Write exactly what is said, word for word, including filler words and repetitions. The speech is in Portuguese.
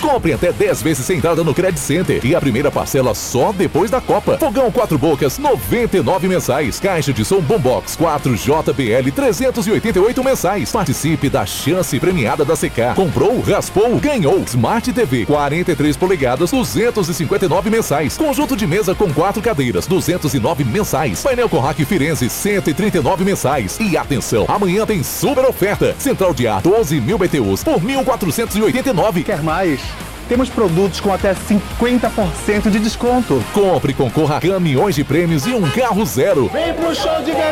Compre até dez vezes sem entrada no Credit Center e a primeira parcela só depois da Copa. Fogão quatro bocas, noventa e nove mensais. Caixa de som Boombox quatro J B L, trezentos e oitenta e oito mensais. Participe da chance premiada da C K. Comprou, raspou, ganhou. Smart T V quarenta e três polegadas, duzentos e cinquenta e nove mensais. Conjunto de mesa com quatro cadeiras, duzentos e nove mensais. Painel com rack Firenze, cento e trinta e nove mensais. E atenção, amanhã tem super oferta. Central de ar doze mil B T Us por mil quatrocentos e oitenta e nove. Quer mais? Temos produtos com até cinquenta por cento de desconto. Compre, concorra a caminhões de prêmios e um carro zero. Vem pro show de